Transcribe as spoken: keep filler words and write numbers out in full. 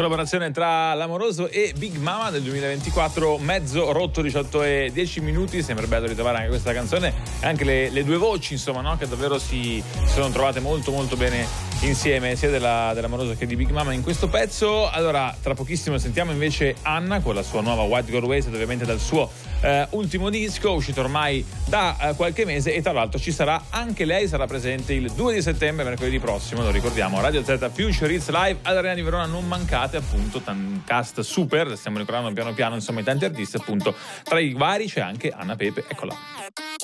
collaborazione tra L'Amoroso e Big Mama del duemilaventiquattro, mezzo rotto, diciotto e dieci minuti. Sembra bello ritrovare anche questa canzone e anche le, le due voci, insomma, no? Che davvero si, si sono trovate molto molto bene insieme, sia della, dell'Amoroso che di Big Mama in questo pezzo. Allora, tra pochissimo sentiamo invece Anna con la sua nuova White Girl Wasted, ovviamente dal suo eh, ultimo disco, uscito ormai da eh, qualche mese, e tra l'altro ci sarà anche lei, sarà presente il due di settembre, mercoledì prossimo, lo ricordiamo, Radio Z Future Hits Live all'Arena di Verona. Non mancate, appunto, un cast super, stiamo ricordando piano piano, insomma, i tanti artisti, appunto, tra i vari c'è anche Anna Pepe, eccola.